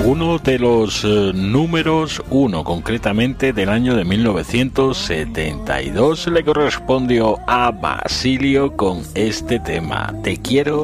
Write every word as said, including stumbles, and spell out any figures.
Uno de los eh, números uno, concretamente del año de mil novecientos setenta y dos, le correspondió a Basilio con este tema, Te quiero